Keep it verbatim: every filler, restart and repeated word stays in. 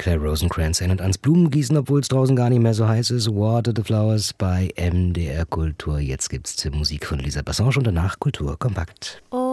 Claire Rosencrantz erinnert ans Blumengießen, obwohl es draußen gar nicht mehr so heiß ist. Water the Flowers bei M D R Kultur. Jetzt gibt's Musik von Lisa Bassange und danach Kultur kompakt. Oh.